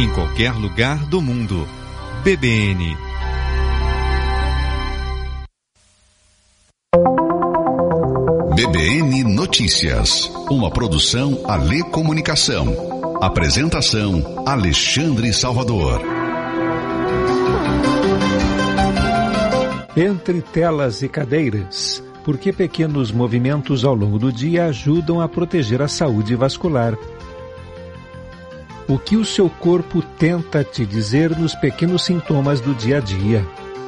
em qualquer lugar do mundo. BBN. BBN Notícias, uma produção Alê Comunicação. Apresentação Alexandre Salvador. Entre telas e cadeiras, por que pequenos movimentos ao longo do dia ajudam a proteger a saúde vascular? O que o seu corpo tenta te dizer nos pequenos sintomas do dia a dia?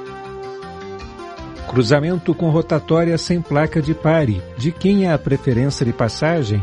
Cruzamento com rotatória sem placa de pare. De quem é a preferência de passagem?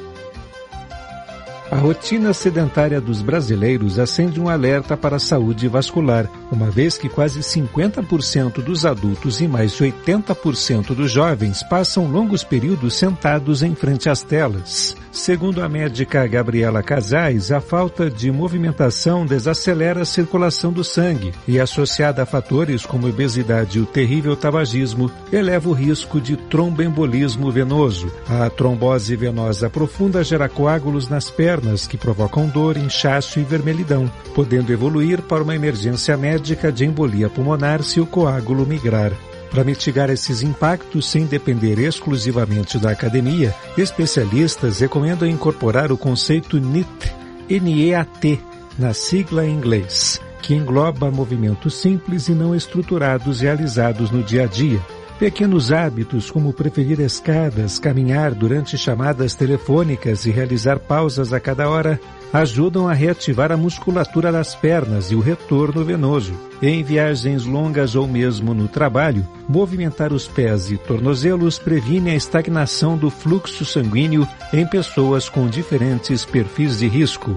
A rotina sedentária dos brasileiros acende um alerta para a saúde vascular, uma vez que quase 50% dos adultos e mais de 80% dos jovens passam longos períodos sentados em frente às telas. Segundo a médica Gabriela Casais, a falta de movimentação desacelera a circulação do sangue e, associada a fatores como obesidade e o terrível tabagismo, eleva o risco de tromboembolismo venoso. A trombose venosa profunda gera coágulos nas pernas que provocam dor, inchaço e vermelhidão, podendo evoluir para uma emergência médica de embolia pulmonar se o coágulo migrar. Para mitigar esses impactos sem depender exclusivamente da academia, especialistas recomendam incorporar o conceito NEAT, N-E-A-T, na sigla em inglês, que engloba movimentos simples e não estruturados realizados no dia a dia. Pequenos hábitos como preferir escadas, caminhar durante chamadas telefônicas e realizar pausas a cada hora ajudam a reativar a musculatura das pernas e o retorno venoso. Em viagens longas ou mesmo no trabalho, movimentar os pés e tornozelos previne a estagnação do fluxo sanguíneo em pessoas com diferentes perfis de risco.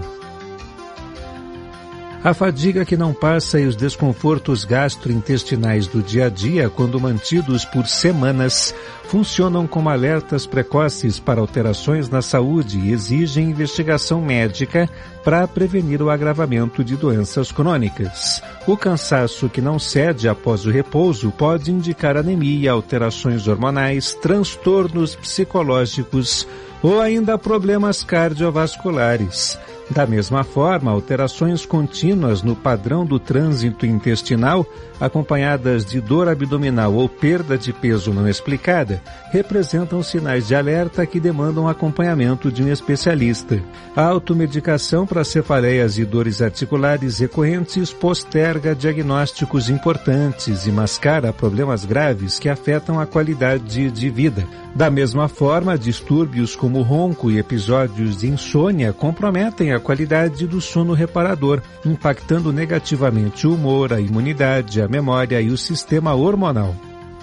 A fadiga que não passa e os desconfortos gastrointestinais do dia a dia, quando mantidos por semanas, funcionam como alertas precoces para alterações na saúde e exigem investigação médica para prevenir o agravamento de doenças crônicas. O cansaço que não cede após o repouso pode indicar anemia, alterações hormonais, transtornos psicológicos ou ainda problemas cardiovasculares. Da mesma forma, alterações contínuas no padrão do trânsito intestinal, acompanhadas de dor abdominal ou perda de peso não explicada, representam sinais de alerta que demandam acompanhamento de um especialista. A automedicação para cefaleias e dores articulares recorrentes posterga diagnósticos importantes e mascara problemas graves que afetam a qualidade de vida. Da mesma forma, distúrbios como ronco e episódios de insônia comprometem a qualidade do sono reparador, impactando negativamente o humor, a imunidade, a memória e o sistema hormonal.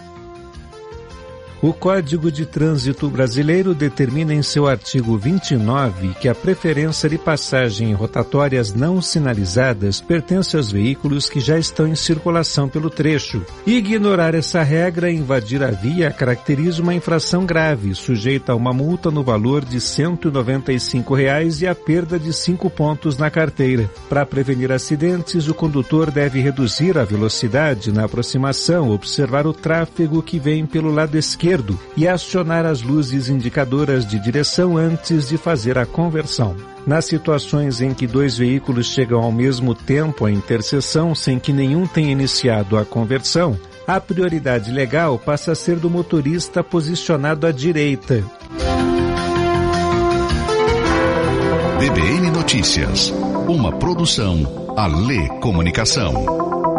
O Código de Trânsito Brasileiro determina em seu artigo 29 que a preferência de passagem em rotatórias não sinalizadas pertence aos veículos que já estão em circulação pelo trecho. Ignorar essa regra e invadir a via caracteriza uma infração grave, sujeita a uma multa no valor de R$ 195 e a perda de 5 pontos na carteira. Para prevenir acidentes, o condutor deve reduzir a velocidade na aproximação, observar o tráfego que vem pelo lado esquerdo e acionar as luzes indicadoras de direção antes de fazer a conversão. Nas situações em que dois veículos chegam ao mesmo tempo à interseção sem que nenhum tenha iniciado a conversão, a prioridade legal passa a ser do motorista posicionado à direita. BBN Notícias, uma produção Alê Comunicação.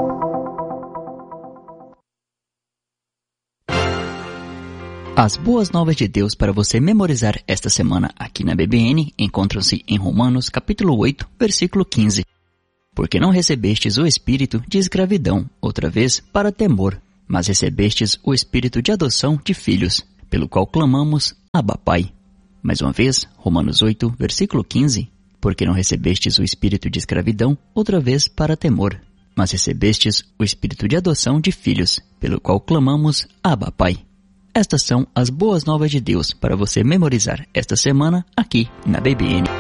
As boas novas de Deus para você memorizar esta semana aqui na BBN encontram-se em Romanos capítulo 8, versículo 15. Porque não recebestes o espírito de escravidão, outra vez, para temor, mas recebestes o espírito de adoção de filhos, pelo qual clamamos, Abba, Pai. Mais uma vez, Romanos 8, versículo 15. Porque não recebestes o espírito de escravidão, outra vez, para temor, mas recebestes o espírito de adoção de filhos, pelo qual clamamos, Abba, Pai. Estas são as boas novas de Deus para você memorizar esta semana aqui na BBN.